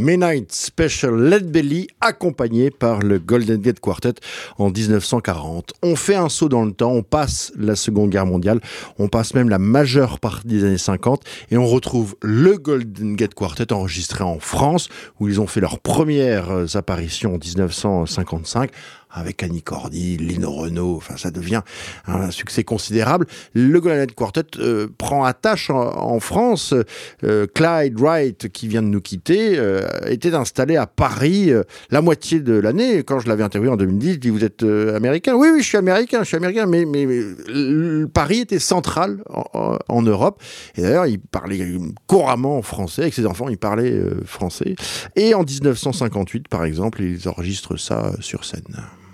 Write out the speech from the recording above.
Midnight Special Lead Belly, accompagné par le Golden Gate Quartet en 1940. On fait un saut dans le temps, on passe la Seconde Guerre mondiale, on passe même la majeure partie des années 50 et on retrouve le Golden Gate Quartet enregistré en France, où ils ont fait leurs premières apparitions en 1955. Avec Annie Cordy, Lino Renaud, enfin ça devient un succès considérable. Le Golden Gate Quartet prend attache en France. Clyde Wright, qui vient de nous quitter, était installé à Paris la moitié de l'année. Quand je l'avais interviewé en 2010, il dit: vous êtes américain? Oui, je suis américain, mais Paris était central en Europe. Et d'ailleurs, il parlait couramment français. Avec ses enfants, il parlait français. Et en 1958, par exemple, ils enregistrent ça sur scène.